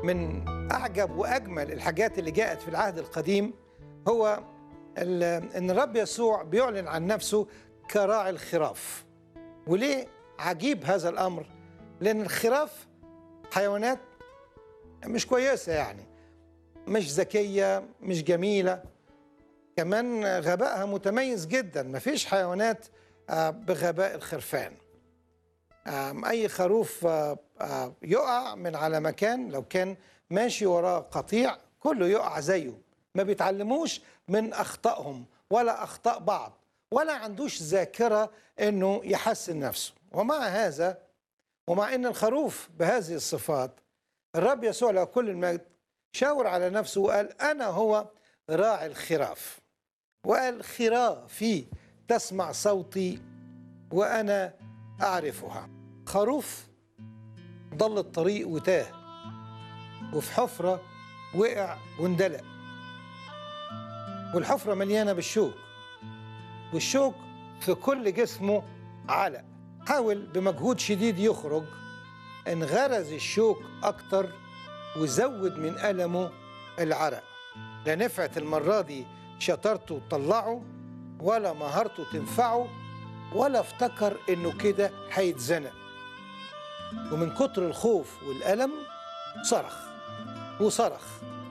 من أعجب وأجمل الحاجات اللي جاءت في العهد القديم هو إن الرب يسوع بيعلن عن نفسه كراعي الخراف. وليه عجيب هذا الأمر؟ لأن الخراف حيوانات مش كويسة، يعني مش ذكية، مش جميلة، كمان غبائها متميز جدا. مفيش حيوانات بغباء الخرفان. أي خروف يقع من على مكان، لو كان ماشي وراه قطيع كله يقع زيه. ما بيتعلموش من أخطائهم ولا أخطاء بعض، ولا عندوش ذاكرة أنه يحسن نفسه. ومع هذا، ومع أن الخروف بهذه الصفات، الرب يسوع له كل المجد شاور على نفسه وقال: أنا هو راعي الخراف، وقال: خرافي تسمع صوتي وأنا أعرفها. خروف ضل الطريق وتاه، وفي حفرة وقع واندلق، والحفرة مليانة بالشوك، والشوك في كل جسمه علق. حاول بمجهود شديد يخرج، انغرز الشوك أكتر وزود من ألمه العرق. لا نفعت المرة دي شطارته تطلعه، ولا مهارته تنفعه، ولا افتكر إنه كده هيتزنق. ومن كتر الخوف والألم صرخ وصرخ